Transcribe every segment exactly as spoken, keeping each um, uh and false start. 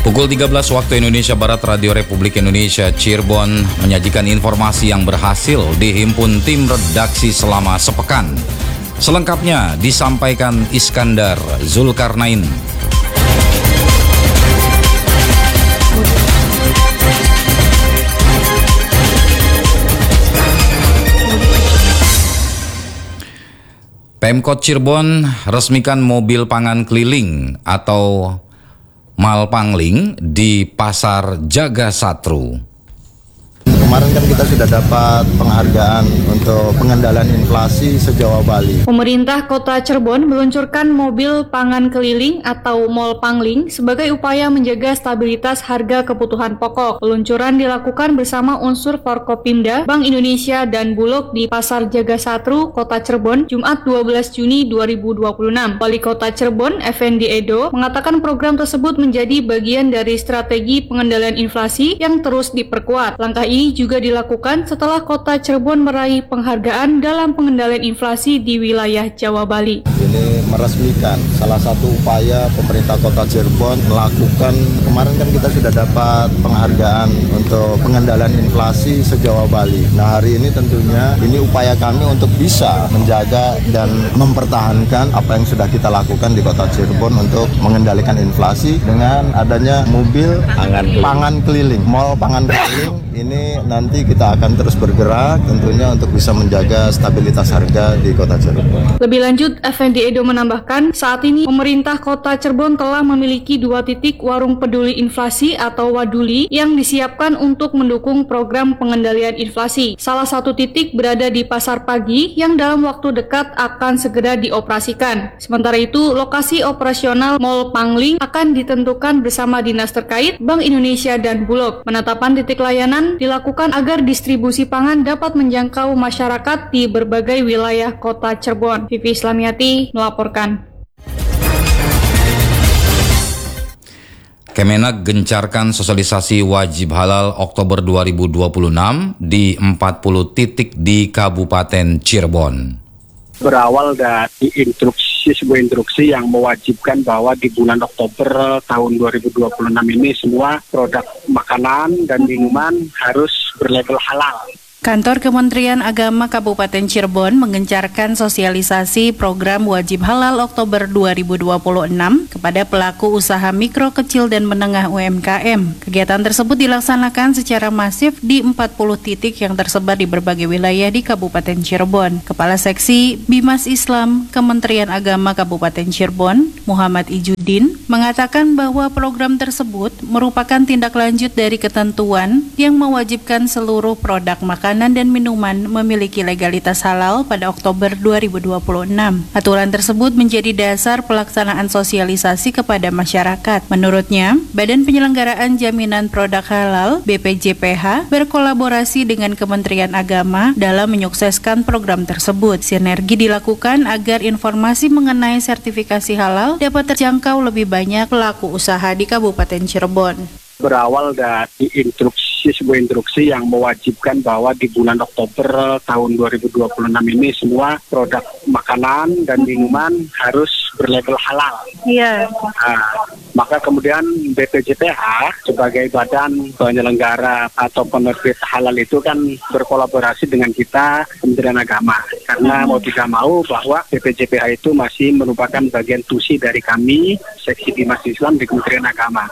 Pukul tiga belas waktu Indonesia Barat, Radio Republik Indonesia Cirebon menyajikan informasi yang berhasil dihimpun tim redaksi selama sepekan. Selengkapnya disampaikan Iskandar Zulkarnain. Pemkot Cirebon resmikan mobil pangan keliling atau Malpangling di Pasar Jagasatru. Kemarin kan kita sudah dapat penghargaan untuk pengendalian inflasi se-Jawa Bali. Pemerintah Kota Cirebon meluncurkan mobil pangan keliling atau Malpangling sebagai upaya menjaga stabilitas harga kebutuhan pokok. Peluncuran dilakukan bersama unsur Forkopimda, Bank Indonesia, dan Bulog di Pasar Jagasatru, Kota Cirebon, Jumat dua belas Juni dua ribu dua puluh enam. Wali Kota Cirebon, Effendi Edo, mengatakan program tersebut menjadi bagian dari strategi pengendalian inflasi yang terus diperkuat. Langkah ini juga dilakukan setelah Kota Cirebon meraih penghargaan dalam pengendalian inflasi di wilayah Jawa Bali. Ini meresmikan salah satu upaya pemerintah Kota Cirebon melakukan, kemarin kan kita sudah dapat penghargaan untuk pengendalian inflasi se-Jawa Bali. Nah, hari ini tentunya ini upaya kami untuk bisa menjaga dan mempertahankan apa yang sudah kita lakukan di Kota Cirebon untuk mengendalikan inflasi dengan adanya mobil pangan, pangan keliling, mall pangan keliling. Ini nanti kita akan terus bergerak tentunya untuk bisa menjaga stabilitas harga di Kota Cirebon. Lebih lanjut, Effendi Edo menambahkan, saat ini pemerintah Kota Cirebon telah memiliki dua titik warung peduli inflasi atau Waduli yang disiapkan untuk mendukung program pengendalian inflasi. Salah satu titik berada di Pasar Pagi yang dalam waktu dekat akan segera dioperasikan. Sementara itu, lokasi operasional Mall Pangling akan ditentukan bersama dinas terkait, Bank Indonesia, dan Bulog. Penetapan titik layanan dilakukan agar distribusi pangan dapat menjangkau masyarakat di berbagai wilayah Kota Cirebon. Vivi Islamiati melaporkan. Kemenak gencarkan sosialisasi wajib halal Oktober dua ribu dua puluh enam di empat puluh titik di Kabupaten Cirebon. Berawal dari instruksi, sebuah instruksi yang mewajibkan bahwa di bulan Oktober tahun dua ribu dua puluh enam ini semua produk makanan dan minuman harus berlabel halal. Kantor Kementerian Agama Kabupaten Cirebon menggencarkan sosialisasi program wajib halal Oktober dua ribu dua puluh enam kepada pelaku usaha mikro, kecil, dan menengah U M K M. Kegiatan tersebut dilaksanakan secara masif di empat puluh titik yang tersebar di berbagai wilayah di Kabupaten Cirebon. Kepala Seksi Bimas Islam Kementerian Agama Kabupaten Cirebon, Muhammad Ijudin, mengatakan bahwa program tersebut merupakan tindak lanjut dari ketentuan yang mewajibkan seluruh produk makanan dan minuman memiliki legalitas halal pada Oktober dua ribu dua puluh enam. Aturan tersebut menjadi dasar pelaksanaan sosialisasi kepada masyarakat. Menurutnya, Badan Penyelenggaraan Jaminan Produk Halal B P J P H berkolaborasi dengan Kementerian Agama dalam menyukseskan program tersebut. Sinergi dilakukan agar informasi mengenai sertifikasi halal dapat terjangkau lebih banyak pelaku usaha di Kabupaten Cirebon. Berawal dari instruksi, sebuah instruksi yang mewajibkan bahwa di bulan Oktober tahun dua ribu dua puluh enam ini semua produk makanan dan minuman harus berlabel halal. Iya. Nah, maka kemudian B P J P H sebagai badan penyelenggara atau penerbit halal itu kan berkolaborasi dengan kita, Kementerian Agama. Karena mau tidak mau bahwa B P J P H itu masih merupakan bagian tusi dari kami, Seksi Bimas Islam di Kementerian Agama.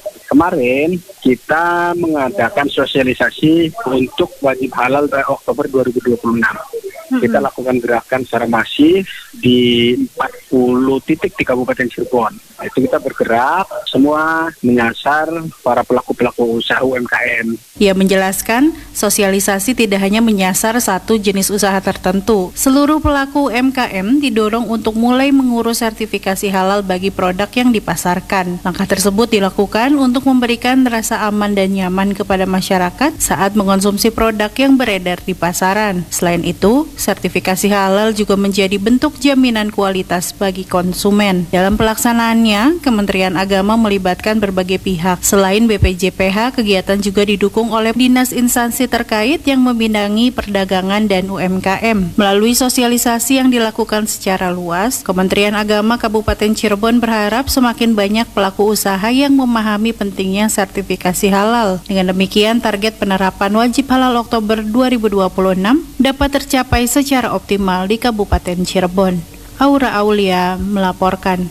Kemarin kita mengadakan sosialisasi untuk wajib halal pada Oktober dua ribu dua puluh enam. Kita lakukan gerakan secara masif di empat puluh titik di Kabupaten Cirebon. Itu kita bergerak semua menyasar para pelaku-pelaku usaha U M K M. Ia menjelaskan, sosialisasi tidak hanya menyasar satu jenis usaha tertentu. Seluruh pelaku U M K M didorong untuk mulai mengurus sertifikasi halal bagi produk yang dipasarkan. Langkah tersebut dilakukan untuk memberikan rasa aman dan nyaman kepada masyarakat saat mengonsumsi produk yang beredar di pasaran. Selain itu, sertifikasi halal juga menjadi bentuk jaminan kualitas bagi konsumen. Dalam pelaksanaannya, Kementerian Agama melibatkan berbagai pihak. Selain B P J P H, kegiatan juga didukung oleh dinas instansi terkait yang membidangi perdagangan dan U M K M. Melalui sosialisasi yang dilakukan secara luas, Kementerian Agama Kabupaten Cirebon berharap semakin banyak pelaku usaha yang memahami pentingnya sertifikasi halal. Dengan demikian, target penerapan wajib halal Oktober dua ribu dua puluh enam dapat tercapai secara optimal di Kabupaten Cirebon. Aura Aulia melaporkan.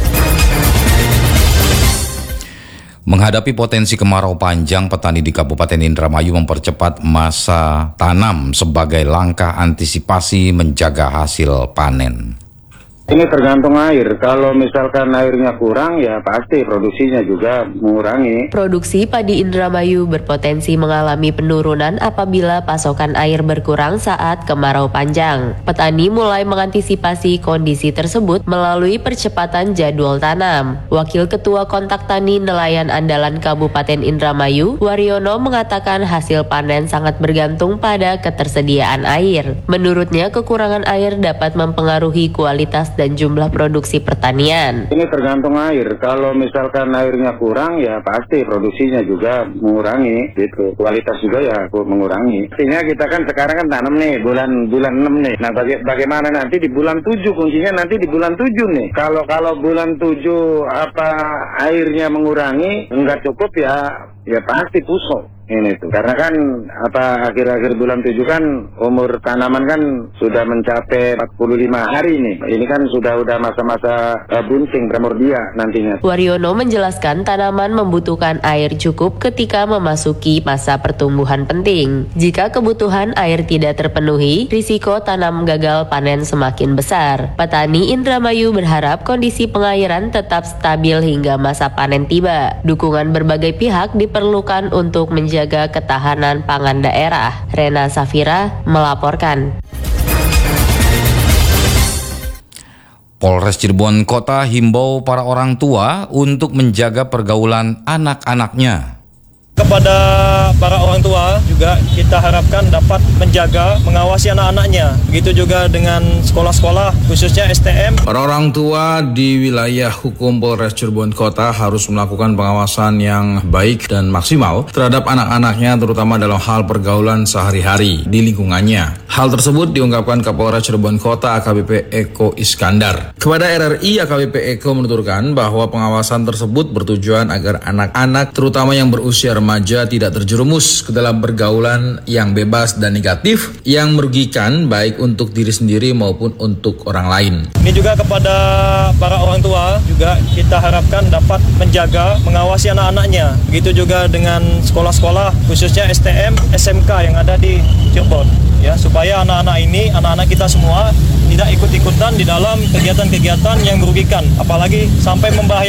Menghadapi potensi kemarau panjang, petani di Kabupaten Indramayu mempercepat masa tanam sebagai langkah antisipasi menjaga hasil panen. Ini tergantung air. Kalau misalkan airnya kurang, ya pasti produksinya juga mengurangi. Produksi padi Indramayu berpotensi mengalami penurunan apabila pasokan air berkurang saat kemarau panjang. Petani mulai mengantisipasi kondisi tersebut melalui percepatan jadwal tanam. Wakil Ketua Kontak Tani Nelayan Andalan Kabupaten Indramayu, Waryono, mengatakan hasil panen sangat bergantung pada ketersediaan air. Menurutnya, kekurangan air dapat mempengaruhi kualitas dan jumlah produksi pertanian. Ini tergantung air. Kalau misalkan airnya kurang, ya pasti produksinya juga mengurangi. Gitu. Kualitas juga ya mengurangi. Artinya kita kan sekarang kan tanam nih bulan bulan enam nih. Nah baga- bagaimana nanti di bulan tujuh? Kuncinya nanti di bulan tujuh nih. Kalau kalau bulan tujuh apa airnya mengurangi, enggak cukup ya ya pasti pusok. Ini tuh karena kan apa akhir-akhir bulan tujuh kan umur tanaman kan sudah mencapai empat puluh lima hari nih. Ini kan sudah udah masa-masa uh, bunting primordia nantinya. Waryono menjelaskan tanaman membutuhkan air cukup ketika memasuki masa pertumbuhan penting. Jika kebutuhan air tidak terpenuhi, risiko tanam gagal panen semakin besar. Petani Indramayu berharap kondisi pengairan tetap stabil hingga masa panen tiba. Dukungan berbagai pihak diperlukan untuk menjaga jaga ketahanan pangan daerah. Rena Safira melaporkan. Polres Cirebon Kota himbau para orang tua untuk menjaga pergaulan anak-anaknya. Kepada para orang tua juga kita harapkan dapat menjaga, mengawasi anak-anaknya. Begitu juga dengan sekolah-sekolah, khususnya S T M. Para orang tua di wilayah hukum Polres Cirebon Kota harus melakukan pengawasan yang baik dan maksimal terhadap anak-anaknya, terutama dalam hal pergaulan sehari-hari di lingkungannya. Hal tersebut diungkapkan Kapolres Cirebon Kota A K B P Eko Iskandar. Kepada R R I, A K B P Eko menuturkan bahwa pengawasan tersebut bertujuan agar anak-anak, terutama yang berusia remaja, tidak terjerumus ke dalam pergaulan yang bebas dan negatif yang merugikan baik untuk diri sendiri maupun untuk orang lain. Ini juga kepada para orang tua juga kita harapkan dapat menjaga, mengawasi anak-anaknya. Begitu juga dengan sekolah-sekolah, khususnya S T M, S M K yang ada di Cirebon, ya, supaya anak-anak ini, anak-anak kita semua tidak ikut-ikutan di dalam kegiatan-kegiatan yang merugikan, apalagi sampai membahayakan